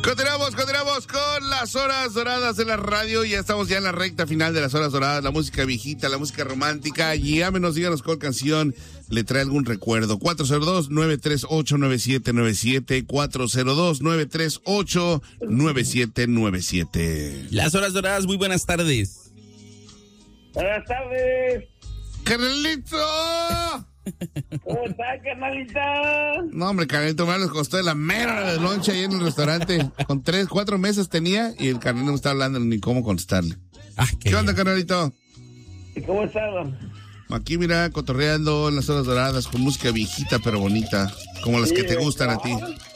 Continuamos con las horas doradas de la radio. Ya estamos ya en la recta final de las horas doradas. La música viejita, la música romántica. Llámenos, díganos cuál canción le trae algún recuerdo. 402-938-9797. 402-938-9797. Las horas doradas, muy buenas tardes. Buenas tardes. ¡Carnalito! ¿Cómo está, carnalita? No, hombre, carnalito, me nos costó de la mera de lonche ahí en el restaurante. Con 3, 4 mesas tenía y el carnalito no me está hablando ni cómo contestarle. ¿Qué onda, carnalito? ¿Y cómo está? Aquí, mira, cotorreando en las horas doradas con música viejita pero bonita, como las que te gustan a ti.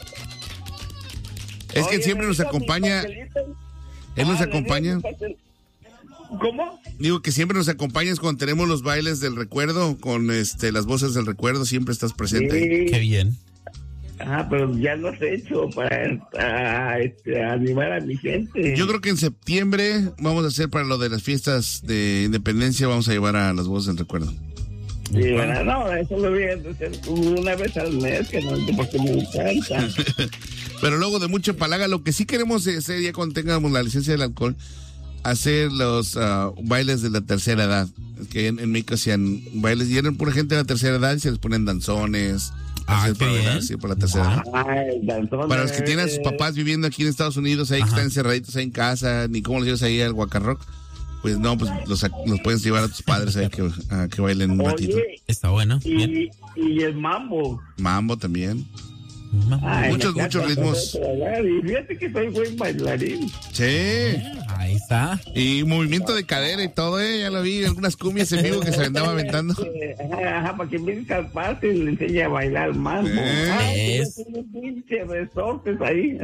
Es que siempre nos acompaña. Él nos acompaña. ¿Cómo? Digo que siempre nos acompañas cuando tenemos los bailes del recuerdo, con las voces del recuerdo, siempre estás presente. Sí. Qué bien. Pero ya lo has hecho para animar a mi gente. Yo creo que en septiembre vamos a hacer para lo de las fiestas de independencia, vamos a llevar a las voces del recuerdo. Sí, bueno, no, eso lo voy a hacer una vez al mes, que no, porque me encanta. Pero luego de mucha palaga, lo que sí queremos hacer ya cuando tengamos la licencia del alcohol, hacer los bailes de la tercera edad. Es que en México hacían bailes y eran pura gente de la tercera edad y se les ponen danzones. Qué bien. Sí, por la tercera edad. Para los que tienen a sus papás viviendo aquí en Estados Unidos, ahí que están encerraditos ahí en casa, ni cómo los llevas ahí al Guacarroc, pues no, pues los puedes llevar a tus padres ahí a que bailen un ratito. Está bueno. Y el mambo. Mambo también. Muchos ritmos. Y fíjate que soy buen bailarín. Sí. Ahí está. Y movimiento de cadera y todo, ya lo vi, algunas cumbias en vivo que se andaba aventando. Para que me capaz y le enseñe a bailar mambo. Pinche resortes ahí.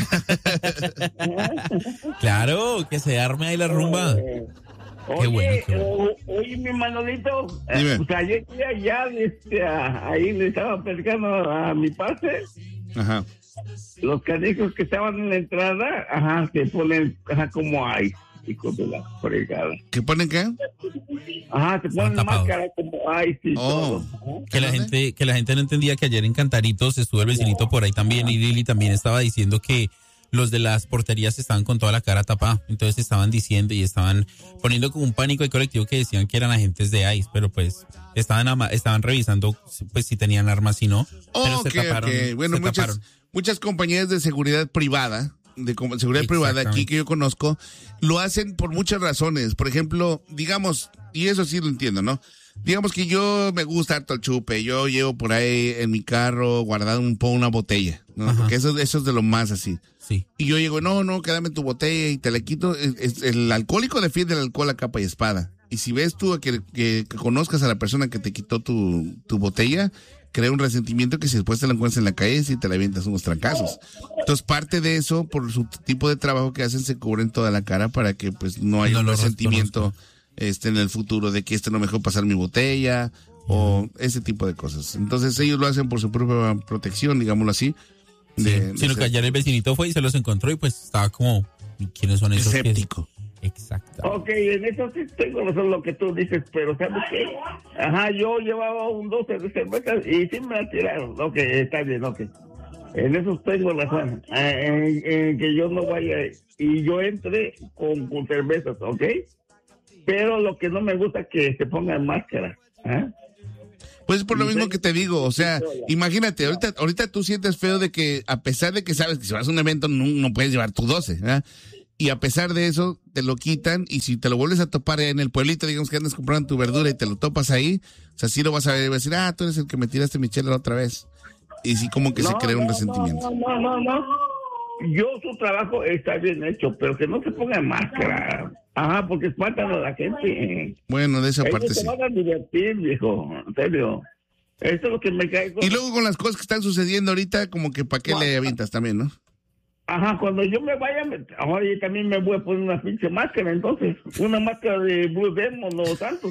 Claro, que se arme ahí la rumba. Qué bueno. Oye, mi Manolito, Dime. pues ayer ya ahí le estaba platicando a mi pase. Ajá. Los canijos que estaban en la entrada, se ponen, como ice, hijos de la fregada. ¿Qué ponen qué? Se ponen máscara como ice y todo. Que la gente no entendía que ayer en Cantaritos estuvo el vecinito por ahí también y Lili también estaba diciendo que los de las porterías estaban con toda la cara tapada, entonces estaban diciendo y estaban poniendo como un pánico al colectivo que decían que eran agentes de ICE, pero pues estaban revisando pues si tenían armas y no, pero se taparon. Bueno, muchas compañías de seguridad privada, aquí que yo conozco, lo hacen por muchas razones. Por ejemplo, digamos, y eso sí lo entiendo, ¿no? Digamos que yo me gusta harto el chupe, yo llevo por ahí en mi carro guardado una botella, ¿no? Porque eso es de lo más así. Sí. Y yo digo, no, quédame tu botella y te la quito. El alcohólico defiende el alcohol a capa y espada. Y si ves tú que conozcas a la persona que te quitó tu botella, crea un resentimiento que si después te la encuentras en la calle, si te la avientas unos trancazos. Entonces, parte de eso, por su tipo de trabajo que hacen, se cubren toda la cara para que pues no haya un resentimiento en el futuro de que no me dejó pasar mi botella o ese tipo de cosas. Entonces, ellos lo hacen por su propia protección, digámoslo así. Sino que ayer el vecinito fue y se los encontró y pues estaba como, ¿quiénes son esos? Escéptico. Exacto. Ok, en eso sí tengo razón lo que tú dices, pero ¿sabes qué? Yo llevaba un 12 de cervezas y sí me la tiraron. Ok, está bien, ok. En eso tengo razón. En que yo no vaya y yo entré con cervezas, ok. Pero lo que no me gusta es que se pongan máscara. Pues es por lo mismo que te digo, o sea, imagínate, ahorita tú sientes feo de que a pesar de que sabes que si vas a un evento no puedes llevar tu 12, ¿verdad? Y a pesar de eso, te lo quitan y si te lo vuelves a topar en el pueblito, digamos que andas comprando tu verdura y te lo topas ahí, o sea, sí lo vas a ver y vas a decir, tú eres el que me tiraste mi chela la otra vez. Y sí como que se crea un resentimiento. No. Yo su trabajo está bien hecho, pero que no se ponga máscara. Porque espantan a la gente. Bueno, de esa parte sí. Se van a divertir, viejo, en serio. Eso es lo que me cae. Y luego con las cosas que están sucediendo ahorita, como que para qué le avientas también, ¿no? Cuando yo me vaya, ahora yo también me voy a poner una pinche máscara, entonces. Una máscara de Blue Demon, los santos.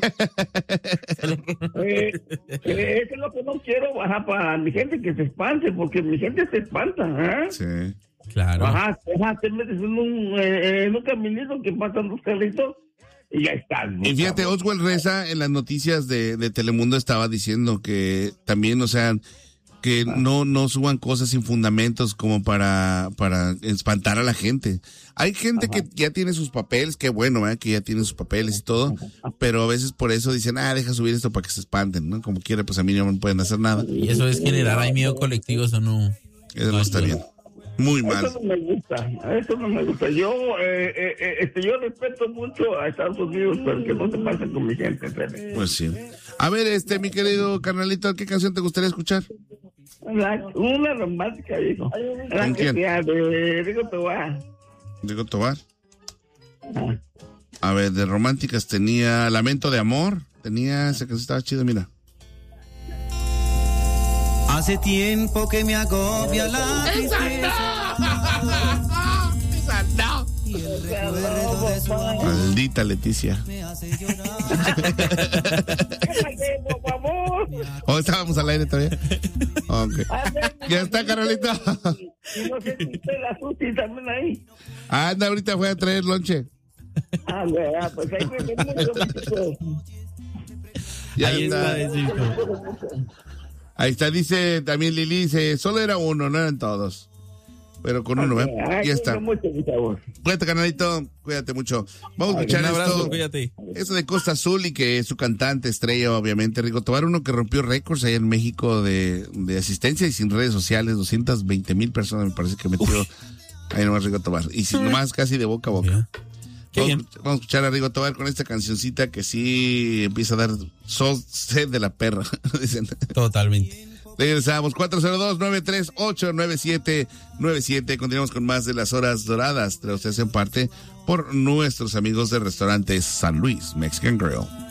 Eso es lo que no quiero, para mi gente que se espante, porque mi gente se espanta, Sí. Claro. Te metes en un caminito que pasan dos carritos y ya están. Y fíjate, Oswald Reza en las noticias de Telemundo estaba diciendo que también, o sea, que no suban cosas sin fundamentos como para espantar a la gente. Hay gente que ya tiene sus papeles, qué bueno, que ya tiene sus papeles y todo, pero a veces por eso dicen, deja subir esto para que se espanten, ¿no? Como quiera, pues a mí no me pueden hacer nada. Y eso es generar ahí miedo colectivo, eso no. Eso no está bien. Muy mal. Eso no me gusta. Yo respeto mucho a Estados Unidos, pero que no se pasa con mi gente. Pues sí. A ver, mi querido carnalito, ¿qué canción te gustaría escuchar? Una romántica, digo. ¿Con quién? De Rigo Tobar. Rigo Tobar. A ver, de románticas tenía Lamento de Amor. Tenía esa que estaba chida, mira. Hace tiempo que me agobia la tristeza. Y el recuerdo de su amor Maldita Leticia. me hace llorar. Por favor. ¿O estábamos al aire todavía? Okay. Ya está, Carolita. Y no sé si usted la Susi también ahí. Anda, ahorita fue a traer lonche. Pues ahí me mucho. Ya Ahí está, besito. Ahí está, dice también Lili, dice, solo era uno, no eran todos. Pero con uno, ya está. Cuídate, canalito, cuídate mucho. Vamos a escuchar Un abrazo, esto. cuídate. Eso de Costa Azul y que su cantante estrella, obviamente, Rigo Tobar, uno que rompió récords allá en México de asistencia y sin redes sociales, 220,000 personas me parece que metió ahí nomás Rigo Tobar. Y sin nomás casi de boca a boca. Vamos a escuchar a Rigo Tobar con esta cancioncita que sí empieza a dar sed de la perra. Dicen. Totalmente. Regresamos, 402-938-9797. Continuamos con más de las horas doradas. Ustedes en parte por nuestros amigos del restaurante San Luis Mexican Grill.